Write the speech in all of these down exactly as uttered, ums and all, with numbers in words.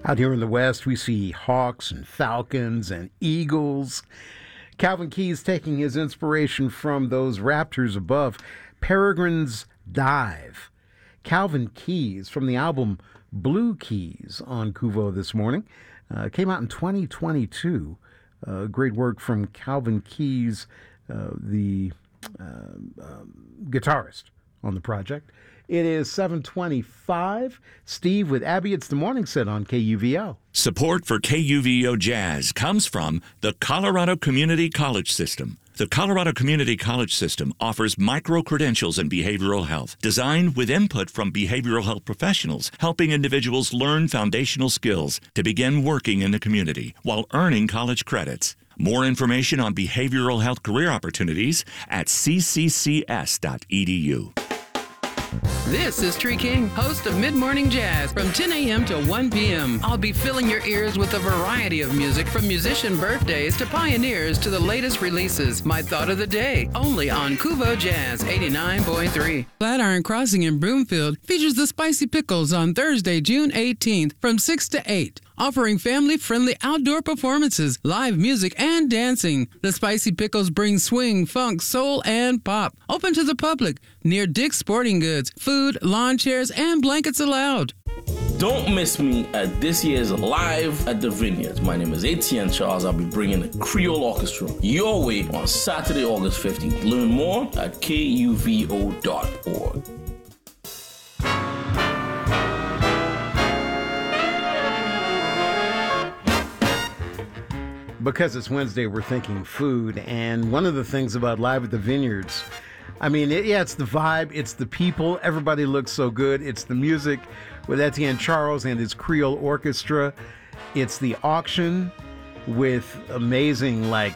Out here in the West, we see hawks and falcons and eagles. Calvin Keys taking his inspiration from those raptors above. Peregrine's Dive. Calvin Keys from the album Blue Keys on Kuvo this morning. Uh, came out in twenty twenty-two. Uh, great work from Calvin Keys, uh, the uh, um, guitarist on the project. It is seven twenty-five. Steve with Abby, it's the Morning Set on K U V O. Support for K U V O Jazz comes from the Colorado Community College System. The Colorado Community College System offers micro-credentials in behavioral health, designed with input from behavioral health professionals, helping individuals learn foundational skills to begin working in the community while earning college credits. More information on behavioral health career opportunities at c c c s dot e d u. This is Tree King, host of Mid Morning Jazz from ten a.m. to one p.m. I'll be filling your ears with a variety of music from musician birthdays to pioneers to the latest releases. My thought of the day, only on Kuvo Jazz eighty-nine point three. Flatiron Crossing in Broomfield features the Spicy Pickles on Thursday, June eighteenth from six to eight. Offering family-friendly outdoor performances, live music, and dancing. The Spicy Pickles bring swing, funk, soul, and pop. Open to the public, near Dick's Sporting Goods. Food, lawn chairs, and blankets allowed. Don't miss me at this year's Live at the Vineyards. My name is Etienne Charles. I'll be bringing the Creole Orchestra your way on Saturday, August fifteenth. Learn more at k u v o dot org. Because it's Wednesday, we're thinking food, and one of the things about Live at the Vineyards, I mean, it, yeah, it's the vibe, it's the people, everybody looks so good, it's the music with Etienne Charles and his Creole Orchestra, it's the auction with amazing, like,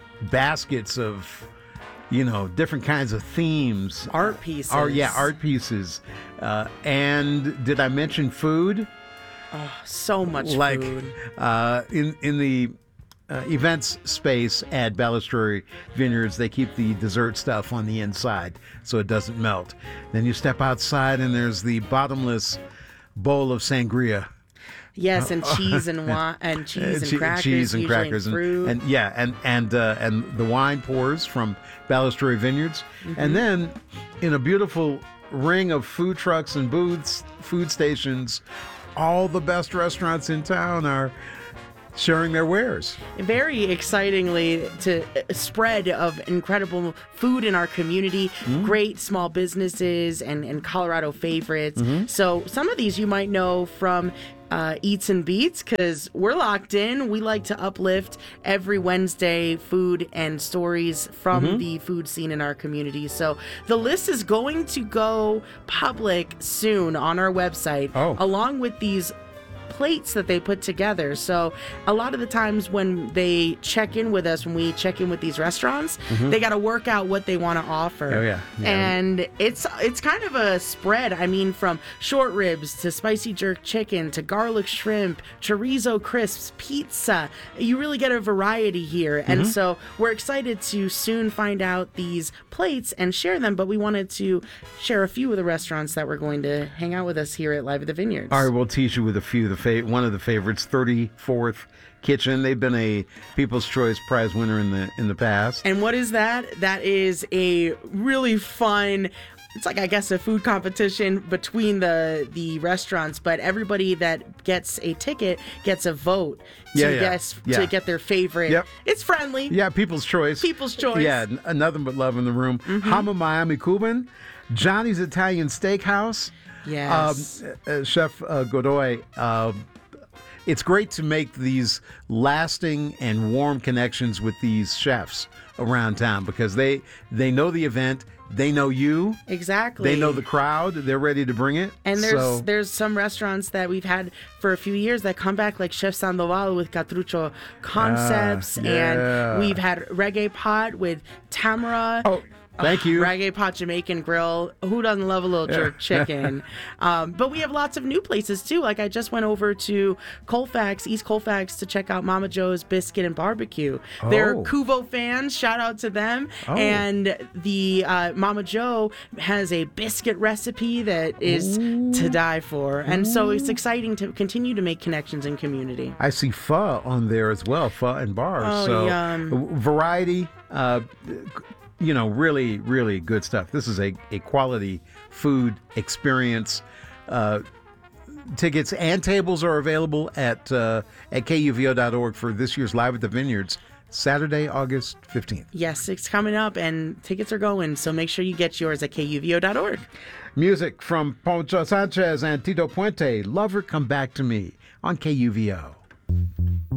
baskets of, you know, different kinds of themes. Art pieces. Art, yeah, art pieces. Uh, and did I mention food? Oh, so much like, food. Uh, in, in the... Uh, events space at Balustrade Vineyards, they keep the dessert stuff on the inside so it doesn't melt. Then you step outside and there's the bottomless bowl of sangria. Yes, and cheese and wine and cheese and che- crackers, cheese and usually crackers, and fruit. And, and yeah, and and uh, and the wine pours from Balustrade Vineyards, Mm-hmm. and then in a beautiful ring of food trucks and booths, food stations, all the best restaurants in town are sharing their wares. Very excitingly, to spread of incredible food in our community, mm-hmm. great small businesses and, and Colorado favorites. Mm-hmm. So some of these you might know from uh, Eats and Beats, because we're locked in. We like to uplift every Wednesday food and stories from mm-hmm. the food scene in our community. So the list is going to go public soon on our website, oh. along with these plates that they put together. So a lot of the times when they check in with us, when we check in with these restaurants, mm-hmm. they got to work out what they want to offer. Oh yeah. yeah. And it's it's kind of a spread. I mean, from short ribs to spicy jerk chicken to garlic shrimp, chorizo crisps, pizza. You really get a variety here. Mm-hmm. And so we're excited to soon find out these plates and share them, but we wanted to share a few of the restaurants that were going to hang out with us here at Live at the Vineyards. All right, we'll tease you with a few. The fa- one of the favorites, thirty-fourth Kitchen. They've been a People's Choice Prize winner in the in the past. And what is that? That is a really fun, it's like, I guess, a food competition between the the restaurants, but everybody that gets a ticket gets a vote to yeah, yeah. guess yeah. to get their favorite. Yep. It's friendly. Yeah, People's Choice. People's Choice. Yeah, n- nothing but love in the room. Mm-hmm. Hama Miami Cuban, Johnny's Italian Steakhouse. Yes. Um, uh, Chef uh, Godoy, uh, it's great to make these lasting and warm connections with these chefs around town because they they know the event, they know you, exactly, they know the crowd, they're ready to bring it. And there's so. there's some restaurants that we've had for a few years that come back, like Chef Sandoval with Catrucho Concepts, uh, yeah. and we've had Reggae Pot with Tamara. Oh. Thank you. Reggae Pot Jamaican Grill. Who doesn't love a little jerk chicken? Um, but we have lots of new places too. Like I just went over to Colfax, East Colfax, to check out Mama Joe's Biscuit and Barbecue. Oh. They're Kuvo fans. Shout out to them. Oh. And the uh, Mama Joe has a biscuit recipe that is Ooh. to die for. And so it's exciting to continue to make connections in community. I see pho on there as well, pho and bars. Oh, so yum. variety, uh, you know, really, really good stuff. This is a, a quality food experience. Uh, tickets and tables are available at uh, at K U V O dot org for this year's Live at the Vineyards, Saturday, August fifteenth. Yes, it's coming up and tickets are going. So make sure you get yours at K U V O dot org. Music from Poncho Sanchez and Tito Puente. Lover, Come Back to Me on K U V O.